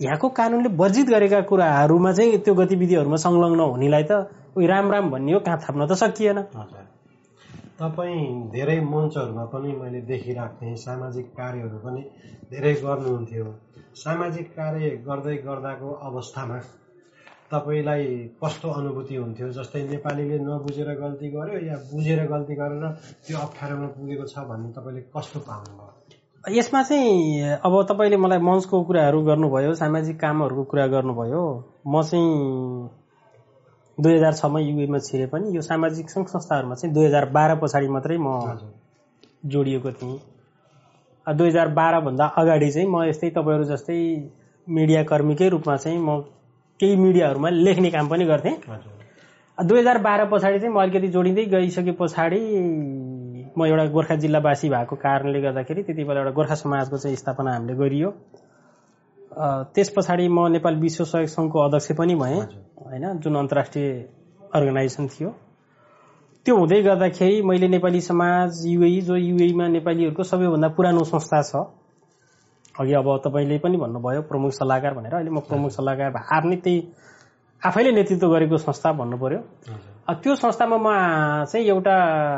यहाँको कानुनले वर्जित गरेका कुराहरूमा चाहिँ त्यो गतिविधिहरूमा संलग्न हुनेलाई त राम भन्ने हो, कहाँ थाप्न त सकिएन। तपाईँ धेरै मञ्चहरूमा पनि मैले देखिरहेको थिएँ, सामाजिक कार्यहरू पनि धेरै गर्नुहुन्थ्यो। सामाजिक कार्य गर्दै गर्दाको अवस्थामा तपाईँलाई कस्तो अनुभूति हुन्थ्यो? जस्तै नेपालीले नबुझेर गल्ती गर्यो या बुझेर गल्ती गरेर त्यो अप्ठ्यारोमा पुगेको छ भन्ने तपाईँले कस्तो पाउनुभयो? यसमा चाहिँ अब तपाईँले मलाई मञ्चको कुराहरू गर्नुभयो, सामाजिक कामहरूको कुरा गर्नुभयो। म चाहिँ 2006 मा युएमा छिरे पनि यो सामाजिक सङ्घ संस्थाहरूमा चाहिँ 2012 पछाडि मात्रै म जोडिएको थिएँ। 2012 भन्दा अगाडि चाहिँ म यस्तै तपाईँहरू जस्तै मिडिया कर्मीकै रूपमा चाहिँ म केही मिडियाहरूमा लेख्ने काम पनि गर्थेँ। 2012 पछाडि चाहिँ म अलिकति जोडिँदै गइसके पछाडि म एउटा गोर्खा जिल्लावासी भएको कारणले गर्दाखेरि त्यति बेला एउटा गोर्खा समाजको चाहिँ स्थापना हामीले गरियो। त्यस पछाडि म नेपाल विश्व सहयोग सङ्घको अध्यक्ष पनि भएँ हैन, जुन अन्तर्राष्ट्रिय अर्गनाइजेसन थियो। त्यो हुँदै गर्दाखेरि मैले नेपाली समाज युएई, जो युएईमा नेपालीहरूको सबैभन्दा पुरानो संस्था छ, अघि अब तपाईँले पनि भन्नुभयो प्रमुख सल्लाहकार भनेर, अहिले म प्रमुख सल्लाहकार आफ्नै त्यही आफैले नेतृत्व गरेको संस्था भन्नु पर्यो। त्यो संस्थामा म चाहिँ एउटा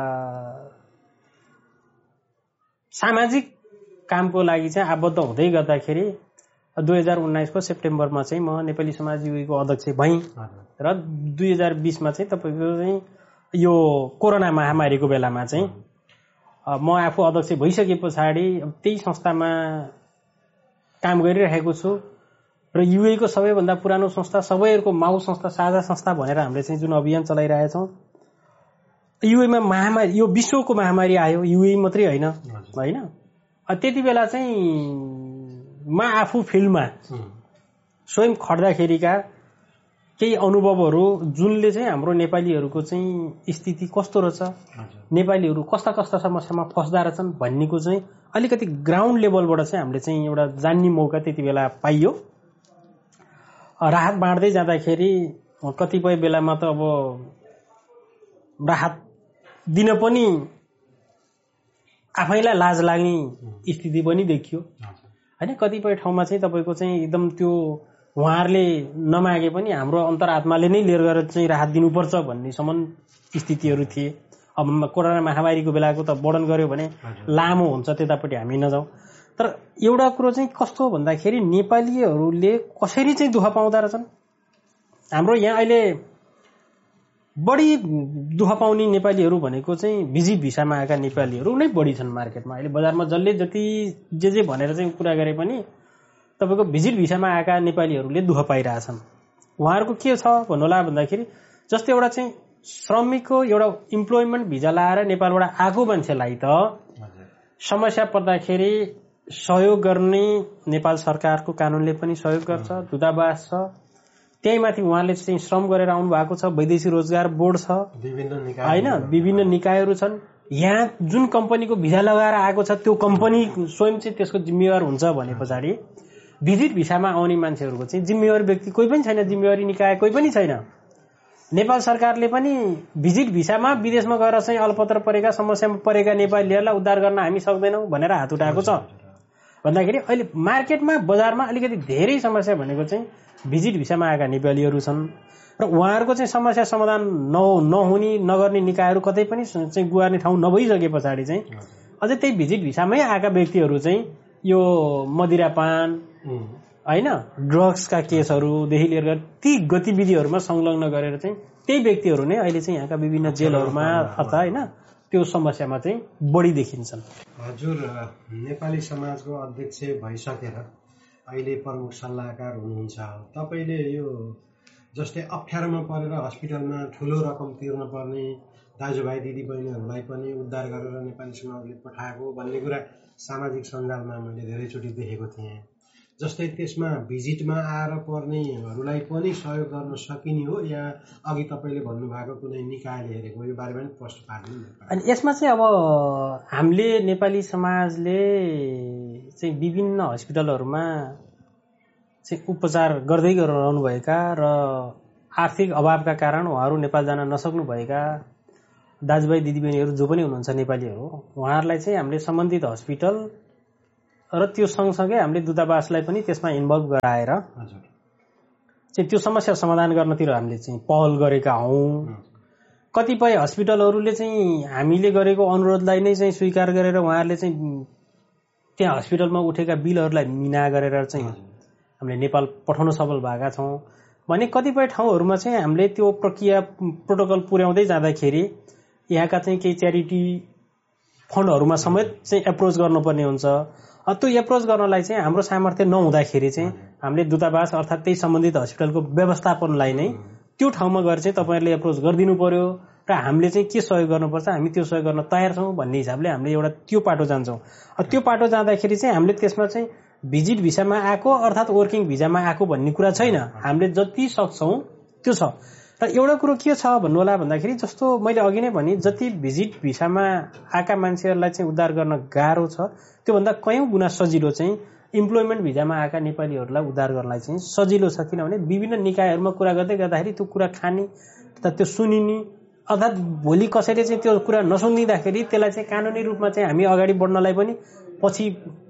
सामाजिक कामको लागि चाहिँ आबद्ध हुँदै गर्दाखेरि 2019 को सेप्टेम्बरमा चाहिँ म नेपाली समाज युएईको अध्यक्ष भएँ र 2020 मा चाहिँ तपाईँको चाहिँ यो कोरोना महामारीको बेलामा चाहिँ म आफू अध्यक्ष भइसके पछाडि त्यही संस्थामा काम गरिरहेको छु र युएईको सबैभन्दा पुरानो संस्था, सबैहरूको माउ संस्था, साझा संस्था भनेर हामीले चाहिँ जुन अभियान चलाइरहेछौँ। युएईमा महामारी, यो विश्वको महामारी आयो, युएई मात्रै होइन हैन। त्यति बेला चाहिँ म आफू फिल्डमा स्वयं खट्दाखेरिका केही अनुभवहरू जुनले चाहिँ हाम्रो नेपालीहरूको चाहिँ स्थिति कस्तो रहेछ, नेपालीहरू कस्ता कस्ता समस्यामा फस्दा रहेछन् भन्नेको चाहिँ अलिकति ग्राउन्ड लेभलबाट चाहिँ हामीले चाहिँ एउटा जान्ने मौका त्यति बेला पाइयो। राहत बाँड्दै जाँदाखेरि कतिपय बेलामा त अब राहत दिन पनि आफैलाई लाज लाग्ने स्थिति पनि देखियो हैन। कतिपय ठाउँमा चाहिँ तपाईको चाहिँ एकदम त्यो उहाँहरूले नमागे पनि हाम्रो अन्तरात्माले नै लिएर गएर चाहिँ राहत दिनुपर्छ भन्ने सम्म स्थितिहरू थिए। अब कोरोना महामारीको बेलाको त वर्णन गर्यो भने लामो हुन्छ, त्यतापट्टि हामी नजाउँ। तर एउटा कुरो चाहिँ कस्तो भन्दाखेरि नेपालीहरूले कसरी चाहिँ दुःख पाउँदा रहेछन्। हाम्रो यहाँ अहिले बढी दुःख पाउने नेपालीहरू भनेको चाहिँ भिजिट भिसामा आएका नेपालीहरू नै बढी छन् मार्केटमा। अहिले बजारमा जसले जति जे भनेर चाहिँ कुरा गरे पनि तपाईको भिजिट भिसामा आएका नेपालीहरूले दुःख पाइरहेछन्। उहाँहरूको के छ भन्नुहोला भन्दाखेरि जस्तै एउटा चाहिँ श्रमिकको एउटा इम्प्लोइमेन्ट भिजा लाएर नेपालबाट आएको मान्छेलाई त समस्या पर्दाखेरि सहयोग गर्ने नेपाल सरकारको कानूनले पनि सहयोग गर्छ, दूतावास छ, त्यही माथि उहाँले चाहिँ श्रम गरेर आउनु भएको छ, वैदेशिक रोजगार बोर्ड छ हैन, विभिन्न निकायहरू छन्। यहाँ जुन कम्पनीको भिजा लगाएर आएको छ त्यो कम्पनी स्वयं चाहिँ त्यसको जिम्मेवार हुन्छ भने पछाडि भिजिट भिसामा आउने मान्छेहरूको चाहिँ जिम्मेवार व्यक्ति कोही पनि छैन, जिम्मेवारी निकाय कोही पनि छैन। नेपाल सरकारले पनि भिजिट भिसामा विदेशमा गएर चाहिँ अलपत्र परेका, समस्यामा परेका नेपालीहरूलाई उद्धार गर्न हामी सक्दैनौं भनेर हात उठाएको छ भन्दाखेरि अहिले मार्केटमा बजारमा अलिकति धेरै समस्या भनेको चाहिँ भिजिट भिसामा आएका नेपालीहरू छन् र उहाँहरूको चाहिँ समस्या समाधान नहुने नगर्ने निकायहरू कतै पनि चाहिँ गुहार्ने ठाउँ नभइसके पछाडि चाहिँ अझै त्यही भिजिट भिसामै आएका व्यक्तिहरू चाहिँ यो मदिरापान हैन, ड्रग्सका केसहरूदेखि लिएर ती गतिविधिहरूमा संलग्न गरेर चाहिँ त्यही व्यक्तिहरू नै अहिले चाहिँ यहाँका विभिन्न जेलहरूमा अथवा हैन त्यो समस्यामा चाहिँ बढी देखिन्छन्। हजुर नेपाली समाजको अध्यक्ष भइसकेर अहिले प्रमुख सल्लाहकार हुनुहुन्छ। तपाईले यो जस्तै अप्ठ्यारोमा परेर हस्पिटलमा ठूलो रकम तिर्न पर्ने दाजुभाइ दिदीबहिनीहरूलाई पनि उद्धार गरेर नेपाली समाजले पठाएको भन्ने कुरा सामाजिक सञ्जालमा मैले धेरैचोटि देखेको थिएँ। जस्तै त्यसमा भिजिटमा आएर पर्नेहरूलाई पनि सहयोग गर्न सकिने हो या अघि तपाईले भन्नुभएको कुनै निकायले हेरेको, यो बारेमा पनि प्रश्न पार्नु। अनि यसमा चाहिँ अब हामीले नेपाली समाजले चाहिँ विभिन्न हस्पिटलहरूमा चाहिँ उपचार गर्दै रहनु भएका र आर्थिक अभावका कारण उहाँहरू नेपाल जान नसक्नु भएका दाजुभाइ दिदीबहिनीहरू जो पनि हुनुहुन्छ नेपालीहरू, उहाँहरूलाई चाहिँ हामीले सम्बन्धित हस्पिटल र त्यो सँगसँगै हामीले दूतावासलाई पनि त्यसमा इन्भल्भ गराएर चाहिँ त्यो समस्या समाधान गर्नतिर हामीले चाहिँ पहल गरेका हौँ। कतिपय हस्पिटलहरूले चाहिँ हामीले गरेको अनुरोधलाई नै चाहिँ स्वीकार गरेर उहाँहरूले चाहिँ त्यहाँ हस्पिटलमा उठेका बिलहरूलाई मिना गरेर चाहिँ हामीले नेपाल पठाउन सफल भएका छौँ भने कतिपय ठाउँहरूमा चाहिँ हामीले त्यो प्रक्रिया प्रोटोकल पुर्याउँदै जाँदाखेरि यहाँका चाहिँ केही च्यारिटी फन्डहरूमा समेत चाहिँ एप्रोच गर्नुपर्ने हुन्छ। त्यो एप्रोच गर्नलाई चाहिँ हाम्रो सामर्थ्य नहुँदाखेरि चाहिँ हामीले दूतावास अर्थात् त्यही सम्बन्धित हस्पिटलको व्यवस्थापनलाई नै त्यो ठाउँमा गएर चाहिँ तपाईँहरूले एप्रोच गरिदिनु पर्यो र हामीले चाहिँ के सहयोग गर्नुपर्छ हामी त्यो सहयोग गर्न तयार छौँ भन्ने हिसाबले हामीले एउटा त्यो पाटो जान्छौँ। त्यो पाटो जाँदाखेरि चाहिँ हामीले त्यसमा चाहिँ भिजिट भिसामा आएको अर्थात् वर्किङ भिजामा आएको भन्ने कुरा छैन। हामीले जति सक्छौँ त्यो छ। र एउटा कुरो के छ भन्नु होला भन्दाखेरि जस्तो मैले अघि नै भने जति भिजिट भिसामा आएका मान्छेहरूलाई चाहिँ उद्धार गर्न गाह्रो छ त्योभन्दा कयौं गुणा सजिलो चाहिँ इम्प्लोइमेन्ट भिजामा आएका नेपालीहरूलाई उद्धार गर्नलाई चाहिँ सजिलो छ। किनभने विभिन्न निकायहरूमा कुरा गर्दै गर्दाखेरि त्यो कुरा खाने तथा त्यो सुनिने अर्थात् भोलि कसैले चाहिँ त्यो कुरा नसुनिदिँदाखेरि त्यसलाई चाहिँ कानुनी रूपमा चाहिँ हामी अगाडि बढ्नलाई पनि पछि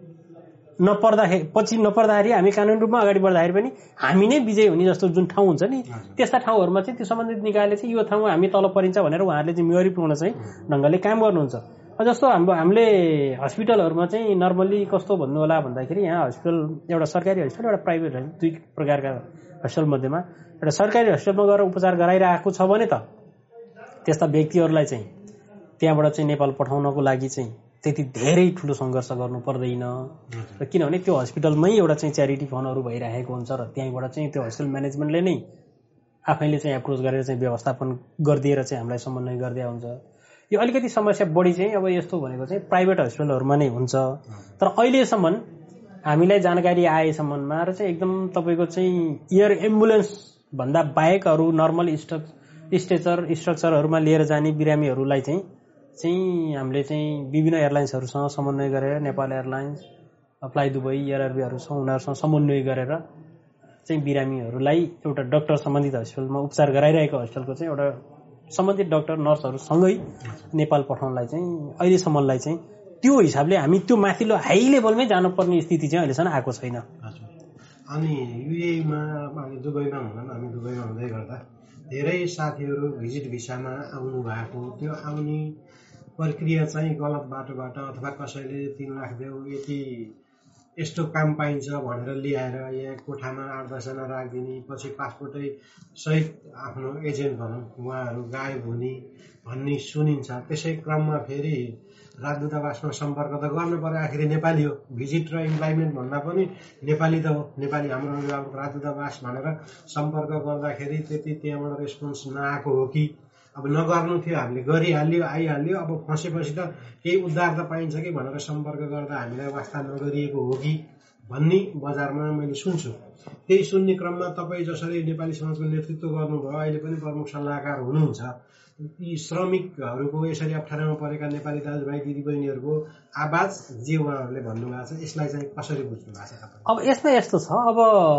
नपर्दाखेरि हामी कानुनी रूपमा अगाडि बढ्दाखेरि पनि हामी नै विजय हुने जस्तो जुन ठाउँ हुन्छ नि त्यस्ता ठाउँहरूमा चाहिँ त्यो सम्बन्धित निकायले चाहिँ यो ठाउँमा हामी तल परिन्छ भनेर उहाँहरूले चाहिँ जिम्मेवारीपूर्ण चाहिँ ढङ्गले काम गर्नुहुन्छ। जस्तो हामीले हस्पिटलहरूमा चाहिँ नर्मली कस्तो भन्नु होला भन्दाखेरि यहाँ हस्पिटल एउटा सरकारी हस्पिटल एउटा प्राइभेट दुई प्रकारका हस्पिटल मध्येमा एउटा सरकारी हस्पिटलमा गएर उपचार गराइरहेको छ भने त त्यस्ता व्यक्तिहरूलाई चाहिँ त्यहाँबाट चाहिँ नेपाल पठाउनको लागि चाहिँ त्यति धेरै ठुलो सङ्घर्ष गर्नु पर्दैन र किनभने त्यो हस्पिटलमै एउटा चाहिँ च्यारिटी फन्डहरू भइरहेको हुन्छ र त्यहीँबाट चाहिँ त्यो हस्पिटल म्यानेजमेन्टले नै आफैले चाहिँ एप्रोच गरेर चाहिँ व्यवस्थापन गरिदिएर चाहिँ हामीलाई समन्वय गरिदिया हुन्छ। यो अलिकति समस्या बढी चाहिँ अब यस्तो भनेको चाहिँ प्राइभेट हस्पिटलहरूमा नै हुन्छ। तर अहिलेसम्म हामीलाई जानकारी आएसम्ममा र चाहिँ एकदम तपाईँको चाहिँ एयर एम्बुलेन्स भन्दा बाहेक अरू नर्मल स्ट्रक्चरहरूमा लिएर जाने बिरामीहरूलाई चाहिँ हामीले चाहिँ विभिन्न एयरलाइन्सहरूसँग समन्वय गरेर Nepal airlines fly Dubai air अरबियाहरूसँग उनीहरूसँग समन्वय गरेर चाहिँ बिरामीहरूलाई एउटा डाक्टर सम्बन्धित हस्पिटलमा उपचार गराइरहेको हस्पिटलको चाहिँ एउटा सम्बन्धित डाक्टर नर्सहरूसँगै नेपाल पठाउनलाई चाहिँ अहिलेसम्मलाई चाहिँ त्यो हिसाबले हामी त्यो माथिल्लो हाई लेभलमै जानुपर्ने स्थिति चाहिँ अहिलेसम्म आएको छैन। अनि युएमा दुबईमा हुँदा हामी दुबईमा हुँदै गर्दा धेरै साथीहरू भिजिट भिसामा आउनु भएको त्यो आउने प्रक्रिया चाहिँ गलत बाटोबाट अथवा कसैले 3 लाख देऊ यति यस्तो काम पाइन्छ भनेर ल्याएर यहाँ कोठामा 8-10 जना राखिदिने पछि पासपोर्टै सहित आफ्नो एजेन्ट भनौँ उहाँहरू गायब हुने भन्ने सुनिन्छ। त्यसै क्रममा फेरि राजदूतावासमा सम्पर्क त गर्नु पर्यो, आखिर नेपाली हो, भिजिट र इम्प्लोइमेन्ट भन्दा पनि नेपाली त हो, नेपाली हाम्रो राजदूतावास भनेर सम्पर्क गर्दाखेरि त्यति त्यहाँबाट रेस्पोन्स नआएको हो कि अब नगर्नु थियो हामीले गरिहाल्यो आइहाल्यो अब फँसेपछि त केही उद्धार त पाइन्छ कि भनेर सम्पर्क गर्दा हामीलाई वास्ता नगरिएको हो कि भन्ने बजारमा मैले सुन्छु। त्यही सुन्ने क्रममा तपाईँ जसरी नेपाली समाजको नेतृत्व गर्नुभयो अहिले पनि प्रमुख सल्लाहकार हुनुहुन्छ, यी श्रमिकहरूको यसरी अप्ठ्यारोमा परेका नेपाली दाजुभाइ दिदीबहिनीहरूको आवाज जे उहाँहरूले भन्नुभएको छ यसलाई चाहिँ कसरी बुझ्नु भएको छ? अब यसमा यस्तो छ, अब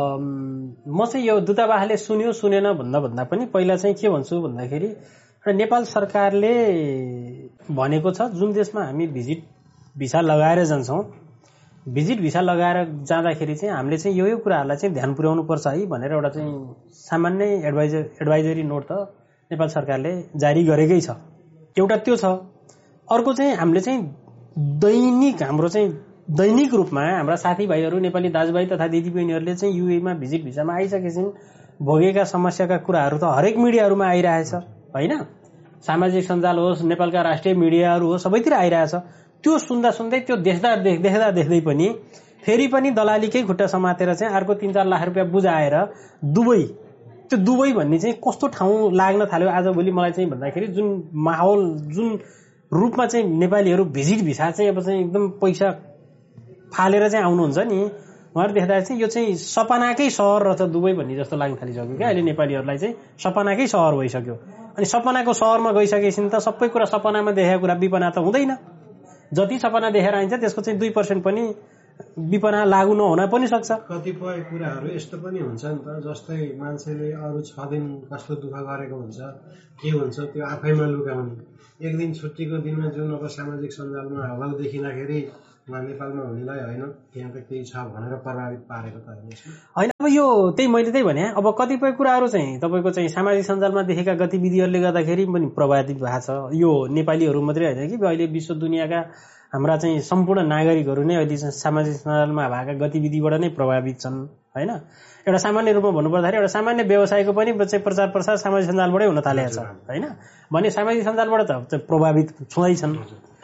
म चाहिँ यो दूतावासले सुन्यो सुनेन भन्दा पनि पहिला चाहिँ के भन्छु भन्दाखेरि नेपाल सरकारले भनेको छ जुन देशमा हामी भिजिट भिसा लगाएर जान्छौँ, भिजिट भिसा लगाएर जाँदाखेरि चाहिँ हामीले चाहिँ यो कुराहरूलाई चाहिँ ध्यान पुर्याउनु पर्छ है भनेर एउटा चाहिँ सामान्य एडभाइजरी नोट त नेपाल सरकारले जारी गरेकै छ। एउटा त्यो छ। अर्को चाहिँ हामीले चाहिँ हाम्रो चाहिँ दैनिक रूपमा हाम्रा साथीभाइहरू नेपाली दाजुभाइ तथा दिदीबहिनीहरूले चाहिँ युएमा भिजिट भिसामा आइसकेछन्, भोगेका समस्याका कुराहरू त हरेक मिडियाहरूमा आइरहेछ होइन, सामाजिक सञ्जाल होस् नेपालका राष्ट्रिय मिडियाहरू होस् सबैतिर आइरहेछ। त्यो सुन्दै त्यो देख्दै पनि फेरि पनि दलालीकै खुट्टा समातेर चाहिँ अर्को 3-4 लाख रुपियाँ बुझाएर त्यो दुबई भन्ने चाहिँ कस्तो ठाउँ लाग्न थाल्यो आजभोलि मलाई चाहिँ भन्दाखेरि जुन माहौल जुन रूपमा चाहिँ नेपालीहरू भिजिट भिसा चाहिँ अब चाहिँ एकदम पैसा फालेर चाहिँ आउनुहुन्छ नि उहाँहरू देख्दा चाहिँ यो चाहिँ सपनाकै सहर रहेछ दुबई भन्ने जस्तो लाग्न थालिसक्यो क्या अहिले नेपालीहरूलाई चाहिँ सपनाकै सहर भइसक्यो। अनि सपनाको सहरमा गइसकेपछि त सबै कुरा सपनामा देखेको कुरा विपना त हुँदैन, जति सपना देखेर आइन्छ त्यसको चाहिँ 2% पनि विपना लागू नहुन पनि सक्छ। कतिपय कुराहरू यस्तो पनि हुन्छ नि त, जस्तै मान्छेले अरू 6 दिन कस्तो दुःख गरेको हुन्छ के हुन्छ त्यो आफैमा लुकाउने, एक दिन छुट्टीको दिनमा जुन अब सामाजिक सञ्जालमा हवाल देखिँदाखेरि नेपालमा हुनेलाई होइन त्यहाँ त केही छ भनेर प्रभावित पारेको त होइन। अब यो मैले त्यही भने अब कतिपय कुराहरू चाहिँ तपाईँको चाहिँ सामाजिक सञ्जालमा देखेका गतिविधिहरूले गर्दाखेरि पनि प्रभावित भएको छ। यो नेपालीहरू मात्रै होइन कि अहिले विश्व दुनियाँका हाम्रा चाहिँ सम्पूर्ण नागरिकहरू नै अहिले चाहिँ सामाजिक सञ्जालमा भएका गतिविधिबाट नै प्रभावित छन् होइन। एउटा सामान्य रूपमा भन्नुपर्दाखेरि एउटा सामान्य व्यवसायको पनि चाहिँ प्रचार प्रसार सामाजिक सञ्जालबाटै हुन थालेको छ होइन। भने सामाजिक सञ्जालबाट त प्रभावित छँदैछन्।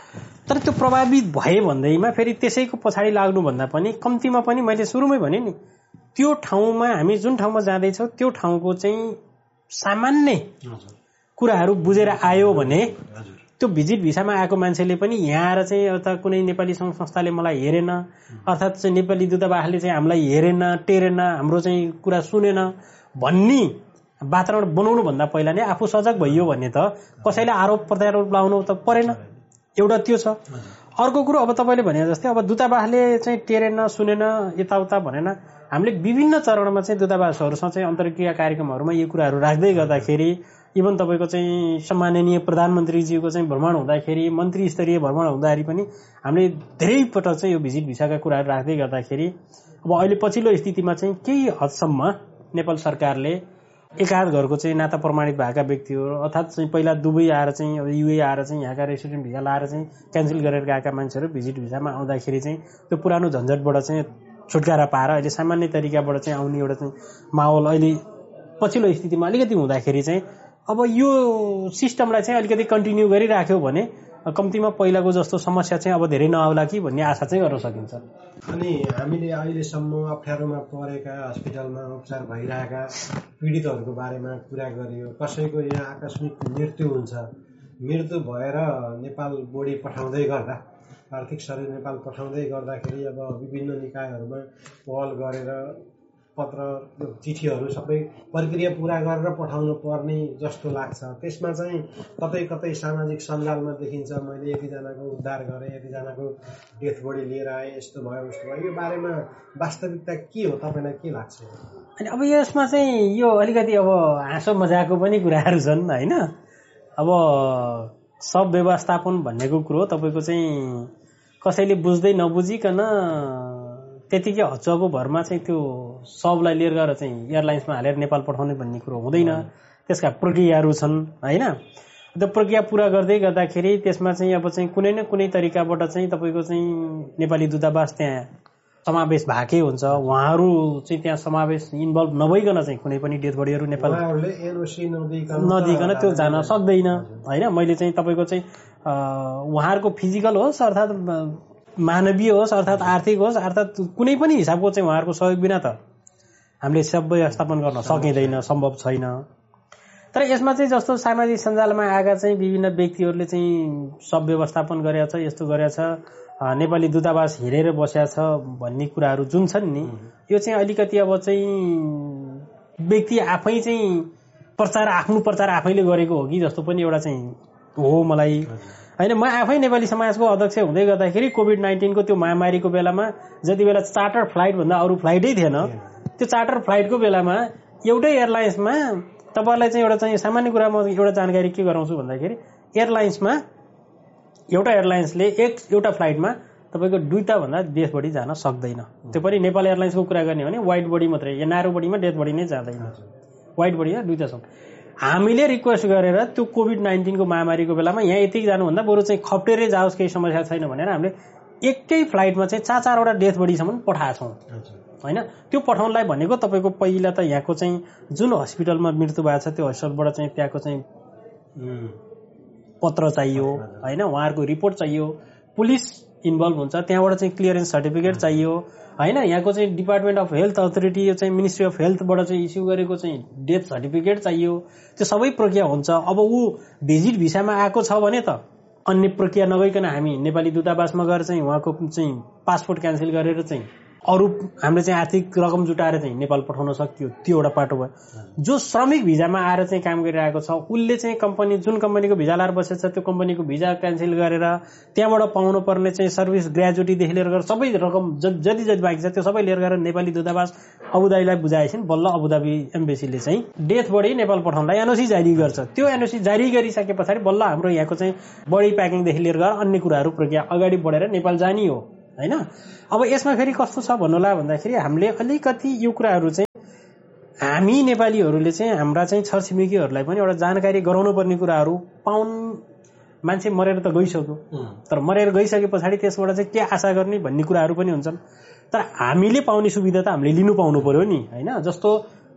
तर त्यो प्रभावित भए भन्दैमा फेरि त्यसैको पछाडि लाग्नुभन्दा पनि कम्तीमा पनि मैले सुरुमै भने नि त्यो ठाउँमा हामी जुन ठाउँमा जाँदैछौँ त्यो ठाउँको चाहिँ सामान्य कुराहरू बुझेर आयो भने त्यो भिजिट भिसामा आएको मान्छेले पनि यहाँ आएर चाहिँ अथवा कुनै नेपाली सङ्घ संस्थाले मलाई हेरेन अर्थात् चाहिँ नेपाली दूतावासले चाहिँ हामीलाई हेरेन टेरेन हाम्रो चाहिँ कुरा सुनेन भन्ने वातावरण बनाउनु भन्दा पहिला नै आफू सजग भइयो भने त कसैले आरोप प्रत्यारोप लाउनु त परेन। एउटा त्यो छ। अर्को कुरो अब तपाईँले भने जस्तै अब दूतावासले चाहिँ टेरेन सुनेन यताउता भनेन। हामीले विभिन्न चरणमा चाहिँ दूतावासहरूसँग चाहिँ अन्तर्क्रिया कार्यक्रमहरूमा यो कुराहरू राख्दै गर्दाखेरि इभन तपाईँको चाहिँ सम्माननीय प्रधानमन्त्रीज्यूको चाहिँ भ्रमण हुँदाखेरि मन्त्री स्तरीय भ्रमण हुँदाखेरि पनि हामीले धेरै पटक चाहिँ यो भिजिट भिसाका कुराहरू राख्दै गर्दाखेरि अब अहिले पछिल्लो स्थितिमा चाहिँ केही हदसम्म नेपाल सरकारले एकाध घरको चाहिँ नाता प्रमाणित भएका व्यक्तिहरू अर्थात् चाहिँ पहिला दुबई आएर चाहिँ युए आएर चाहिँ यहाँका रेसिडेन्ट भिसा लाएर चाहिँ क्यान्सल गरेर गएका मान्छेहरू भिजिट भिसामा आउँदाखेरि चाहिँ त्यो पुरानो झन्झटबाट चाहिँ छुटकारा पाएर अहिले सामान्य तरिकाबाट चाहिँ आउने एउटा चाहिँ माहौल अहिले पछिल्लो स्थितिमा अलिकति हुँदाखेरि चाहिँ अब यो सिस्टमलाई चाहिँ अलिकति कन्टिन्यू गरिराख्यो भने कम्तीमा पहिलाको जस्तो समस्या चाहिँ अब धेरै नआउला कि भन्ने आशा चाहिँ गर्न सकिन्छ। अनि हामीले अहिलेसम्म अप्ठ्यारोमा परेका हस्पिटलमा उपचार भइरहेका पीडितहरूको बारेमा कुरा गरियो। कसैको यहाँ आकस्मिक मृत्यु हुन्छ, मृत्यु भएर नेपाल बोडी पठाउँदै गर्दा आर्थिक सहयोग नेपाल पठाउँदै गर्दाखेरि अब विभिन्न निकायहरूमा पहल गरेर पत्र चिठीहरू सबै प्रक्रिया पूरा गरेर पठाउनु पर्ने जस्तो लाग्छ। त्यसमा चाहिँ कतै कतै सामाजिक सञ्जालमा देखिन्छ मैले यतिजनाको उद्धार गरेँ, यतिजनाको डेथ बोडी लिएर आएँ, यस्तो भयो उस्तो भयो। यो बारेमा वास्तविकता के हो, तपाईँलाई के लाग्छ? अनि अब यसमा चाहिँ यो अलिकति अब हाँसो मजाको पनि कुराहरू छन् होइन। अब सब व्यवस्थापन भन्नेको कुरो तपाईँको चाहिँ कसैले बुझ्दै नबुझिकन त्यतिकै हच्चुवाको भरमा चाहिँ त्यो सबलाई लिएर गएर चाहिँ एयरलाइन्समा हालेर नेपाल पठाउने भन्ने कुरो हुँदैन। त्यसका प्रक्रियाहरू छन् होइन। त्यो प्रक्रिया पूरा गर्दै गर्दाखेरि त्यसमा चाहिँ अब चाहिँ कुनै न कुनै तरिकाबाट चाहिँ तपाईँको चाहिँ नेपाली दूतावास त्यहाँ समावेश भएकै हुन्छ। उहाँहरू चाहिँ त्यहाँ समावेश इन्भल्भ नभइकन चाहिँ कुनै पनि डेथ बडीहरू नेपाल नदिइकन त्यो जान सक्दैन होइन। मैले चाहिँ तपाईँको चाहिँ उहाँहरूको फिजिकल होस् अर्थात् मानवीय होस् अर्थात् आर्थिक होस् अर्थात् कुनै पनि हिसाबको चाहिँ उहाँहरूको सहयोग बिना त हामीले सब व्यवस्थापन गर्न सकिँदैन, सम्भव छैन। तर यसमा चाहिँ जस्तो सामाजिक सञ्जालमा आएका चाहिँ विभिन्न व्यक्तिहरूले चाहिँ सब व्यवस्थापन गरेका छ, यस्तो गरेका छ, नेपाली दूतावास हेरेर बसेका छ भन्ने कुराहरू जुन छन् नि यो चाहिँ अलिकति अब चाहिँ व्यक्ति आफै चाहिँ आफ्नो प्रचार आफैले गरेको हो कि जस्तो पनि एउटा चाहिँ हो मलाई होइन। म आफै नेपाली समाजको अध्यक्ष हुँदै गर्दाखेरि कोभिड-19 त्यो महामारीको बेलामा जति बेला चार्टर फ्लाइट भन्दा अरू फ्लाइटै थिएन, त्यो चार्टर फ्लाइटको बेलामा एउटै एयरलाइन्समा तपाईँहरूलाई चाहिँ एउटा चाहिँ सामान्य कुरामा एउटा जानकारी के गराउँछु भन्दाखेरि एयरलाइन्समा एउटा एयरलाइन्सले एउटा फ्लाइटमा तपाईँको 2टा भन्दा डेथ बडी जान सक्दैन। त्यो पनि नेपाल एयरलाइन्सको कुरा गर्ने भने वाइड बडी मात्रै, या नारो बडीमा डेथ बडी नै जाँदैन, वाइड बडीमा 2टा छ। हामीले रिक्वेस्ट गरेर त्यो कोभिड-19 को महामारीको बेलामा यहाँ यतिकै जानुभन्दा बरु चाहिँ खप्टेरै जाओस् केही समस्या छैन भनेर हामीले एकै फ्लाइटमा चाहिँ 4-4वटा डेथ बडीसम्म पठाएछौँ होइन। त्यो पठाउनलाई भनेको तपाईँको पहिला त यहाँको चाहिँ जुन हस्पिटलमा मृत्यु भएको छ त्यो हस्पिटलबाट चाहिँ त्यहाँको चाहिँ पत्र चाहियो होइन, उहाँहरूको रिपोर्ट चाहियो, पुलिस इन्भल्भ हुन्छ, त्यहाँबाट चाहिँ क्लियरेन्स सर्टिफिकेट चाहियो होइन। यहाँको चाहिँ डिपार्टमेन्ट अफ हेल्थ अथोरिटी यो चाहिँ मिनिस्ट्री अफ हेल्थबाट चाहिँ इस्यु गरेको चाहिँ डेथ सर्टिफिकेट चाहियो। त्यो सबै प्रक्रिया हुन्छ। अब ऊ भिजिट भिसामा आएको छ भने त अन्य प्रक्रिया नगइकन हामी नेपाली दूतावासमा गएर चाहिँ उहाँको चाहिँ पासपोर्ट क्यान्सल गरेर चाहिँ अरू हामीले चाहिँ आर्थिक रकम जुटाएर चाहिँ नेपाल पठाउन सकियो। त्यो एउटा पाटो भयो। जो श्रमिक भिजामा आएर चाहिँ काम गरिरहेको छ उसले चाहिँ जुन कम्पनीको भिजा लाएर बसेको छ त्यो कम्पनीको भिजा क्यान्सल गरेर त्यहाँबाट पाउनु पर्ने चाहिँ सर्भिस ग्रेजुटीदेखि लिएर गएर सबै रकम जति जति बाँकी छ त्यो सबै लिएर गएर नेपाली दूतावास अबुधाबीलाई बुझाएछन्। बल्ल अबुधाबी एम्बेसीले चाहिँ डेथ बडी नेपाल पठाउनलाई एनओसी जारी गर्छ। त्यो एनओसी जारी गरिसके पछाडि बल्ल हाम्रो यहाँको चाहिँ बडी प्याकिङदेखि लिएर गएर अन्य कुराहरू प्रक्रिया अगाडि बढेर नेपाल जाने हो होइन। अब यसमा फेरि कस्तो छ भन्नुला भन्दाखेरि हामीले अलिकति यो कुराहरू चाहिँ हामी नेपालीहरूले चाहिँ हाम्रा चाहिँ छरछिमेकीहरूलाई पनि एउटा जानकारी गराउनु पर्ने कुराहरू मान्छे मरेर त गइसक्यो, तर मरेर गइसके पछाडि त्यसबाट चाहिँ के आशा गर्ने भन्ने कुराहरू पनि हुन्छन्। तर हामीले पाउने सुविधा त हामीले लिनु पाउनु पर्यो नि, होइन। जस्तो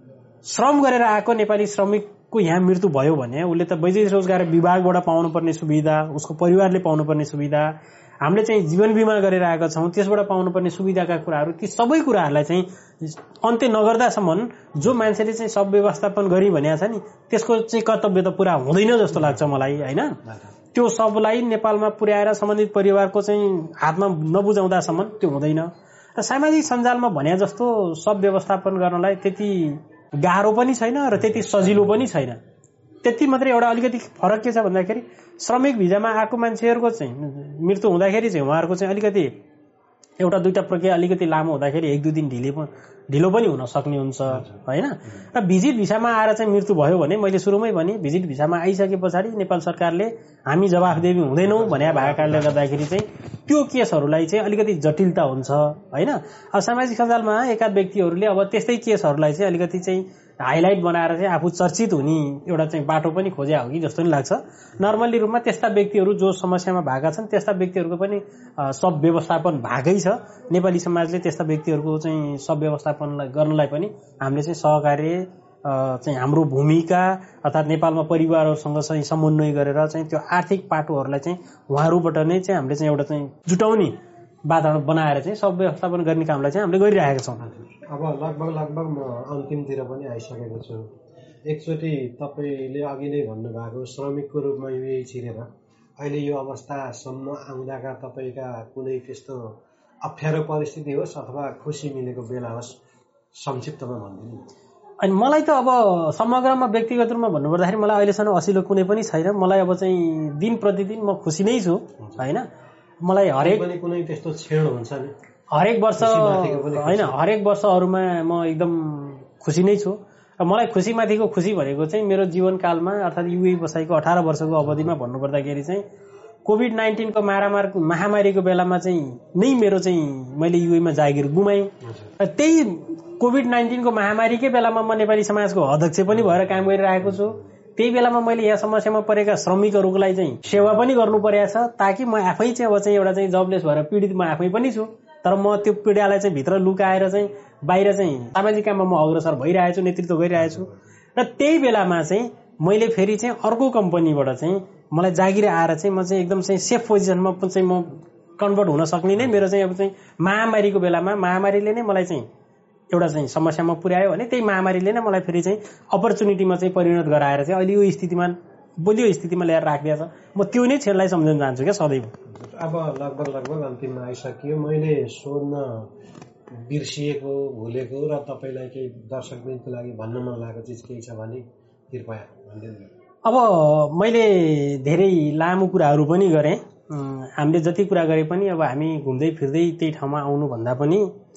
श्रम गरेर आएको नेपाली श्रमिकको यहाँ मृत्यु भयो भने उसले त वैदेशिक रोजगार विभागबाट पाउनुपर्ने सुविधा, उसको परिवारले पाउनुपर्ने सुविधा, हामीले चाहिँ जीवन बिमा गरेर आएका छौँ त्यसबाट पाउनुपर्ने सुविधाका कुराहरू, ती सबै कुराहरूलाई चाहिँ अन्त्य नगर्दासम्म जो मान्छेले चाहिँ सब व्यवस्थापन गरी भनेको छ नि त्यसको चाहिँ कर्तव्य त पुरा हुँदैन जस्तो लाग्छ मलाई, होइन। त्यो सबलाई नेपालमा पुर्याएर सम्बन्धित परिवारको चाहिँ हातमा नबुझाउँदासम्म त्यो हुँदैन। र सामाजिक सञ्जालमा भने जस्तो सब व्यवस्थापन गर्नलाई त्यति गाह्रो पनि छैन र त्यति सजिलो पनि छैन। त्यति मात्रै एउटा अलिकति फरक के छ भन्दाखेरि श्रमिक भिजामा आएको मान्छेहरूको चाहिँ मृत्यु हुँदाखेरि चाहिँ उहाँहरूको चाहिँ अलिकति एउटा दुईटा प्रक्रिया अलिकति लामो हुँदाखेरि 1-2 दिन ढिलो पनि हुन सक्ने हुन्छ, होइन। र भिजिट भिसामा आएर चाहिँ मृत्यु भयो भने मैले सुरुमै भने भिजिट भिसामा आइसके पछाडि नेपाल सरकारले हामी जवाफदेही हुँदैनौँ भने भएको कारणले गर्दाखेरि चाहिँ त्यो केसहरूलाई चाहिँ अलिकति जटिलता हुन्छ, होइन। अब सामाजिक सञ्जालमा एकाध व्यक्तिहरूले अब त्यस्तै केसहरूलाई चाहिँ अलिकति चाहिँ हाइलाइट बनाएर चाहिँ आफू चर्चित हुने एउटा चाहिँ बाटो पनि खोज्या हो कि जस्तो नि लाग्छ। नर्मल्ली रूपमा त्यस्ता व्यक्तिहरू जो समस्यामा भएका छन् त्यस्ता व्यक्तिहरूको पनि सब व्यवस्थापन भएकै छ। नेपाली समाजले त्यस्ता व्यक्तिहरूको चाहिँ सब व्यवस्थापन गर्नलाई पनि हामीले चाहिँ सहकार्य चाहिँ हाम्रो भूमिका अर्थात् नेपालमा परिवारहरूसँग चाहिँ समन्वय गरेर चाहिँ त्यो आर्थिक पाटोहरूलाई चाहिँ उहाँहरूबाट नै चाहिँ हामीले चाहिँ एउटा चाहिँ जुटाउने वातावरण बनाएर चाहिँ सब व्यवस्थापन गर्ने कामलाई चाहिँ हामीले गरिरहेका छौँ। अब लगभग म अन्तिमतिर पनि आइसकेको छु। एकचोटि तपाईँले अघि नै भन्नुभएको श्रमिकको रूपमा यही छिरेर अहिले यो अवस्थासम्म आउँदाका तपाईँका कुनै त्यस्तो अप्ठ्यारो परिस्थिति होस् अथवा खुसी मिलेको बेला होस् संक्षिप्तमा भनिदिनु। अनि मलाई त अब समग्रमा व्यक्तिगत रूपमा भन्नुपर्दाखेरि मलाई अहिलेसम्म असिलो कुनै पनि छैन। मलाई अब चाहिँ दिन प्रतिदिन म खुसी नै छु, होइन। मलाई कुनै त्यस्तो क्षण हुन्छ नि हरेक वर्ष, होइन, हरेक वर्षहरूमा म एकदम खुसी नै छु। र मलाई खुसीमाथिको खुसी भनेको चाहिँ मेरो जीवनकालमा अर्थात् युए बसाइको 18 वर्षको अवधिमा भन्नुपर्दाखेरि चाहिँ कोभिड-19 को महामारीको बेलामा चाहिँ नै मेरो चाहिँ मैले युएमा जागिर गुमाएँ। र त्यही कोभिड-19 को महामारीकै बेलामा म नेपाली समाजको अध्यक्ष पनि भएर काम गरिरहेको छु। त्यही बेलामा मैले यहाँ समस्यामा परेका श्रमिकहरूलाई चाहिँ सेवा पनि गर्नु परेको छ ताकि म आफै चाहिँ अब चाहिँ एउटा चाहिँ जबलेस भएर पीडित म आफै पनि छु। तर म त्यो पीडालाई चाहिँ भित्र लुकाएर चाहिँ बाहिर चाहिँ सामाजिक काममा म अग्रसर भइरहेको छु, नेतृत्व गरिरहेको छु। र त्यही बेलामा चाहिँ मैले फेरि चाहिँ अर्को कम्पनीबाट चाहिँ मलाई जागिर आएर चाहिँ म चाहिँ एकदम चाहिँ सेफ पोजिसनमा चाहिँ म कन्भर्ट हुन सक्ने नै मेरो चाहिँ अब चाहिँ महामारीको बेलामा महामारीले नै मलाई चाहिँ एउटा चाहिँ समस्यामा पुर्यायो भने त्यही महामारीले नै मलाई फेरि चाहिँ अपर्च्युनिटीमा चाहिँ परिणत गराएर चाहिँ अहिले यो स्थितिमा बलियो स्थितिमा ल्याएर राखिदिएको छ। म त्यो नै क्षणलाई सम्झन चाहन्छु क्या सदैव। अब लगभग अन्तिममा आइसक्यो। मैले सोध्न बिर्सिएको भुलेको र तपाईँलाई केही दर्शकवृन्दको लागि भन्न मन लागेको चिज केही छ भने कृपया भनिदिनु। अब मैले धेरै लामो कुराहरू पनि गरेँ। हामीले जति कुरा गरे पनि अब हामी घुम्दै फिर्दै त्यही ठाउँमा आउनुभन्दा पनि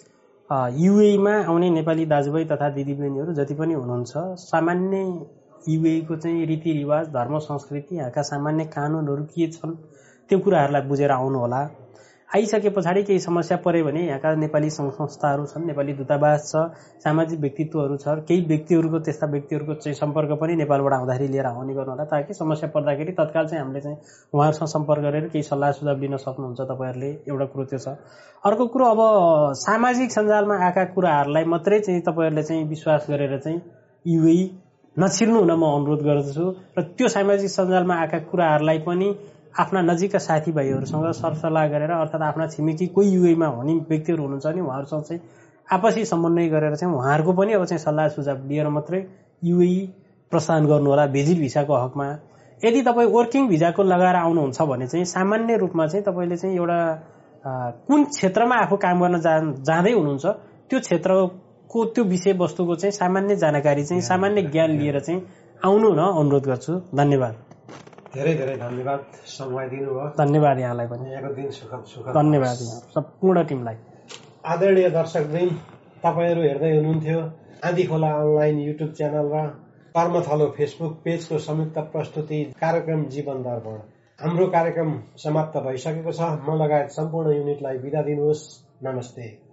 युएमा आउने नेपाली दाजुभाइ तथा दिदीबहिनीहरू जति पनि हुनुहुन्छ सामान्य युएको चाहिँ रीतिरिवाज, धर्म, संस्कृति, यहाँका सामान्य कानुनहरू के छन् त्यो कुराहरूलाई बुझेर आउनु होला। आइसके पछाडि केही समस्या पऱ्यो भने यहाँका नेपाली सङ्घ संस्थाहरू छन्, नेपाली दूतावास छ, सामाजिक व्यक्तित्वहरू छ। केही व्यक्तिहरूको त्यस्ता व्यक्तिहरूको चाहिँ सम्पर्क पनि नेपालबाट आउँदाखेरि लिएर आउने गर्नु होला ताकि समस्या पर्दाखेरि तत्काल चाहिँ हामीले चाहिँ उहाँहरूसँग सम्पर्क गरेर केही सल्लाह सुझाव लिन सक्नुहुन्छ तपाईँहरूले। एउटा कुरो त्यो छ। अर्को कुरो अब सामाजिक सञ्जालमा आएका कुराहरूलाई मात्रै चाहिँ तपाईँहरूले चाहिँ विश्वास गरेर चाहिँ युए नछिर्नु हुन म अनुरोध गर्दछु। र त्यो सामाजिक सञ्जालमा आएका कुराहरूलाई पनि आफ्ना नजिकका साथीभाइहरूसँग सरसल्लाह गरेर अर्थात् आफ्ना छिमेकी कोही युएमा हुने व्यक्तिहरू हुनुहुन्छ नि उहाँहरूसँग चाहिँ आपसी समन्वय गरेर चाहिँ उहाँहरूको पनि अब चाहिँ सल्लाह सुझाव लिएर मात्रै युए प्रस्थान गर्नु होला भिजिट भिसाको हकमा। यदि तपाईँ वर्किङ भिजाको लगाएर आउनुहुन्छ भने चाहिँ सामान्य रूपमा चाहिँ तपाईँले चाहिँ एउटा कुन क्षेत्रमा आफू काम गर्न जाँदै हुनुहुन्छ त्यो क्षेत्रको त्यो विषयवस्तुको चाहिँ सामान्य जानकारी चाहिँ सामान्य ज्ञान लिएर चाहिँ आउनु न अनुरोध गर्छु। धन्यवाद। धेरै धेरै धन्यवाद समय दिनुभयो। धन्यवाद यहाँलाई पनि। यहाँको दिन सुखद। धन्यवाद यहाँ सम्पूर्ण टिमलाई। आदरणीय दर्शकवृन्द, तपाईँहरू हेर्दै हुनुहुन्थ्यो आँधी खोला अनलाइन युट्युब च्यानल र कर्मथलो फेसबुक पेजको संयुक्त प्रस्तुति कार्यक्रम जीवन दर्पण। हाम्रो कार्यक्रम समाप्त भइसकेको छ। म लगायत सम्पूर्ण युनिटलाई बिदा दिनुहोस्। नमस्ते।